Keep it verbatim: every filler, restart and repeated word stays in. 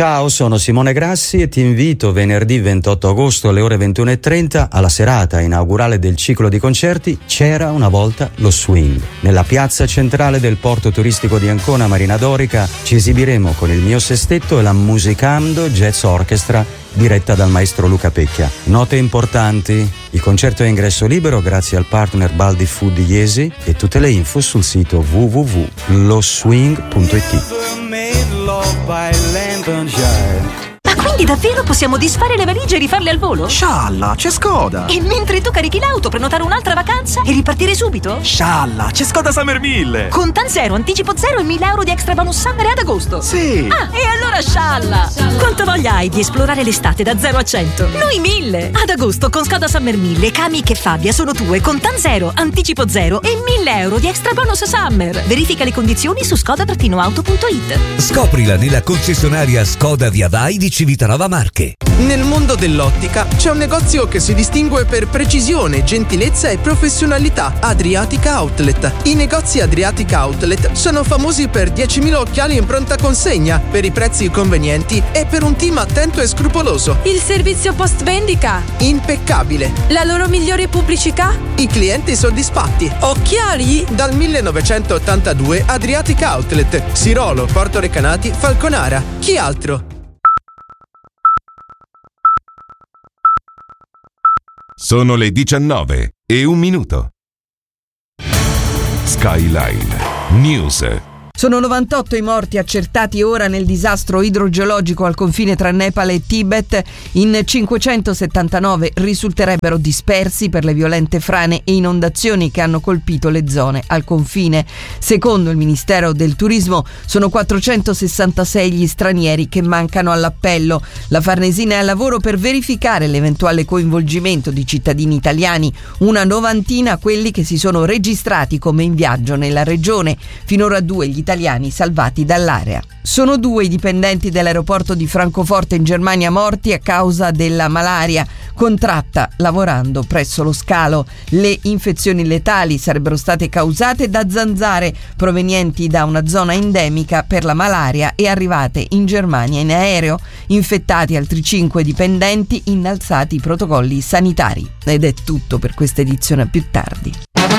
Ciao, sono Simone Grassi e ti invito venerdì ventotto agosto alle ore ventuno e trenta alla serata inaugurale del ciclo di concerti C'era una volta lo swing. Nella piazza centrale del porto turistico di Ancona Marina Dorica ci esibiremo con il mio sestetto e la Musicando Jazz Orchestra diretta dal maestro Luca Pecchia. Note importanti: il concerto è a ingresso libero grazie al partner Baldi Food di Iesi e tutte le info sul sito w w w punto lo swing punto i t. Ma quindi davvero possiamo disfare le valigie e rifarle al volo? Scialla, c'è Skoda! E mentre tu carichi l'auto, prenotare un'altra vacanza e ripartire subito? Scialla, c'è Skoda Summer mille! Con Tan Zero, anticipo zero e mille euro di extra bonus summer ad agosto! Sì! Ah, e allora scialla! Quanto voglia hai di esplorare l'estate da zero a cento? Noi mille! Ad agosto con Skoda Summer mille, Kamiq e Fabia sono tue con Tan Zero, anticipo zero e mille euro di extra bonus summer! Verifica le condizioni su skoda auto punto i t. Scoprila nella concessionaria Skoda Via Vai di Civitanova Marche. Nel mondo dell'ottica c'è un negozio che si distingue per precisione, gentilezza e professionalità: Adriatica Outlet. I negozi Adriatica Outlet sono famosi per diecimila occhiali in pronta consegna, per i prezzi convenienti e per un team attento e scrupoloso. Il servizio post vendita impeccabile. La loro migliore pubblicità? I clienti soddisfatti. Occhiali? Dal millenovecentottantadue Adriatica Outlet, Sirolo, Porto Recanati, Falconara. Chi altro? Sono le diciannove e un minuto. Skyline News. Sono novantotto i morti accertati ora nel disastro idrogeologico al confine tra Nepal e Tibet. In cinquecentosettantanove risulterebbero dispersi per le violente frane e inondazioni che hanno colpito le zone al confine. Secondo il Ministero del Turismo sono quattrocentosessantasei gli stranieri che mancano all'appello. La Farnesina è al lavoro per verificare l'eventuale coinvolgimento di cittadini italiani, una novantina quelli che si sono registrati come in viaggio nella regione. Finora due gli italiani salvati dall'area. Sono due i dipendenti dell'aeroporto di Francoforte in Germania morti a causa della malaria contratta lavorando presso lo scalo. Le infezioni letali sarebbero state causate da zanzare provenienti da una zona endemica per la malaria e arrivate in Germania in aereo. Infettati altri cinque dipendenti, innalzati i protocolli sanitari. Ed è tutto per questa edizione, a più tardi.